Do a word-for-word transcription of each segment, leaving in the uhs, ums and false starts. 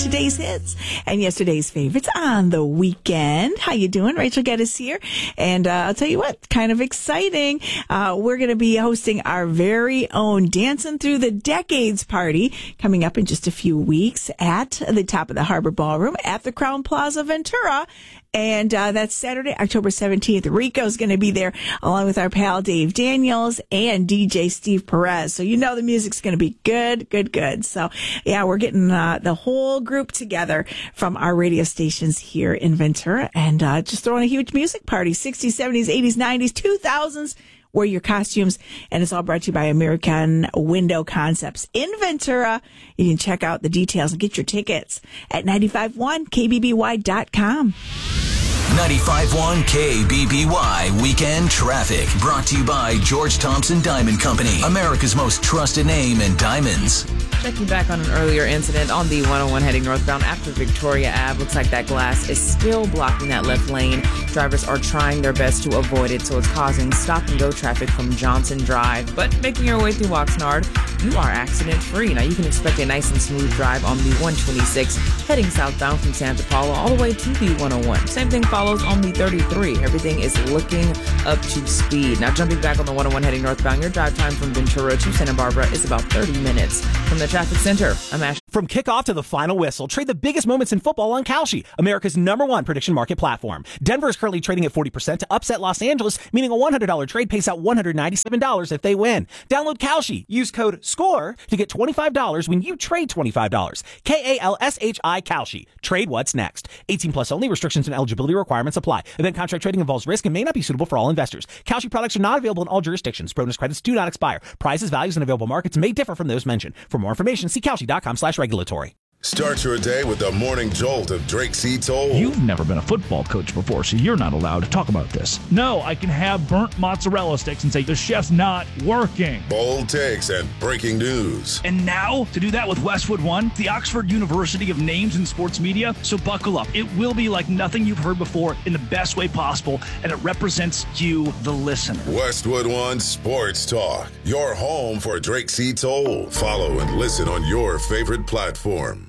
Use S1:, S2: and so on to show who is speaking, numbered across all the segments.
S1: today's hits and yesterday's favorites on the weekend. How you doing? Rachel Geddes here. And uh, I'll tell you what, kind of exciting. Uh, we're going to be hosting our very own Dancing Through the Decades party coming up in just a few weeks at the top of the Harbor Ballroom at the Crown Plaza Ventura. And uh, that's Saturday, October seventeenth. Rico's going to be there along with our pal Dave Daniels and D J Steve Perez. So you know the music's going to be good, good, good. So yeah, we're getting uh, the whole group together from our radio stations here in Ventura and uh, just throwing a huge music party. sixties, seventies, eighties, nineties, two thousands. Wear your costumes, and it's all brought to you by American Window Concepts in Ventura. You can check out the details and get your tickets at nine five one K B B Y dot com.
S2: ninety-five point one K B B Y Weekend Traffic. Brought to you by George Thompson Diamond Company, America's most trusted name in diamonds.
S3: Checking back on an earlier incident on the one oh one heading northbound after Victoria Avenue. Looks like that glass is still blocking that left lane. Drivers are trying their best to avoid it, so it's causing stop-and-go traffic from Johnson Drive. But making your way through Oxnard, you are accident-free. Now, you can expect a nice and smooth drive on the one twenty-six heading southbound from Santa Paula all the way to the one oh one. Same thing follows on the thirty-three. Everything is looking up to speed. Now, jumping back on the one oh one heading northbound, your drive time from Ventura to Santa Barbara is about thirty minutes. From the traffic center, I'm Ash.
S4: From kickoff to the final whistle, trade the biggest moments in football on Kalshi, America's number one prediction market platform. Denver is currently trading at forty percent to upset Los Angeles, meaning a one hundred dollars trade pays out one hundred ninety-seven dollars if they win. Download Kalshi. Use code SCORE to get twenty-five dollars when you trade twenty-five dollars. K A L S H I Kalshi. Trade what's next. eighteen plus only. Restrictions and eligibility requirements apply. Event contract trading involves risk and may not be suitable for all investors. Kalshi products are not available in all jurisdictions. Bonus credits do not expire. Prices, values, and available markets may differ from those mentioned. For more information, see Kalshi.com slash regulatory.
S5: Start your day with the morning jolt of Drake C. Toll.
S6: You've never been a football coach before, so you're not allowed to talk about this. No, I can have burnt mozzarella sticks and say the chef's not working.
S5: Bold takes and breaking news.
S6: And now, to do that with Westwood One, the Oxford University of Names in Sports Media. So buckle up. It will be like nothing you've heard before in the best way possible, and it represents you, the listener.
S5: Westwood One Sports Talk. Your home for Drake C. Toll. Follow and listen on your favorite platform.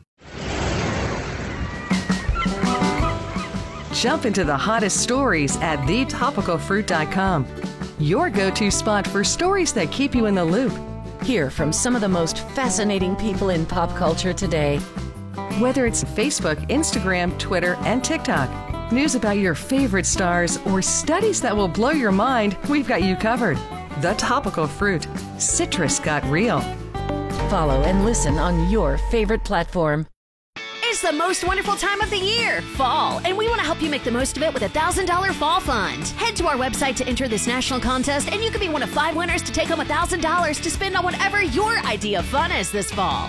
S7: Jump into the hottest stories at the topical fruit dot com. Your go-to spot for stories that keep you in the loop.
S8: Hear from some of the most fascinating people in pop culture today.
S7: Whether it's Facebook, Instagram, Twitter, and TikTok, news about your favorite stars, or studies that will blow your mind, we've got you covered. The Topical Fruit. Citrus got real.
S8: Follow and listen on your favorite platform.
S9: It's the most wonderful time of the year, fall, and we want to help you make the most of it with a one thousand dollars Fall Fund. Head to our website to enter this national contest, and you could be one of five winners to take home one thousand dollars to spend on whatever your idea of fun is this fall.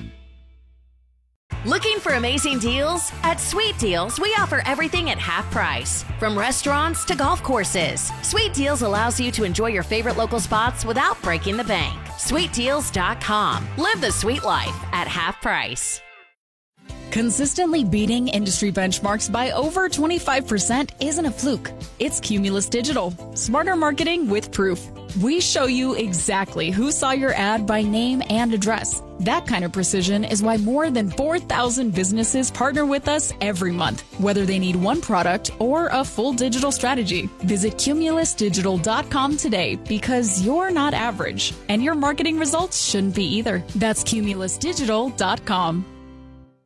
S9: Looking for amazing deals? At Sweet Deals, we offer everything at half price. From restaurants to golf courses, Sweet Deals allows you to enjoy your favorite local spots without breaking the bank. sweet deals dot com. Live the sweet life at half price.
S10: Consistently beating industry benchmarks by over twenty-five percent isn't a fluke. It's Cumulus Digital. Smarter marketing with proof. We show you exactly who saw your ad by name and address. That kind of precision is why more than four thousand businesses partner with us every month, whether they need one product or a full digital strategy. Visit cumulus digital dot com today because you're not average, and your marketing results shouldn't be either. That's cumulus digital dot com.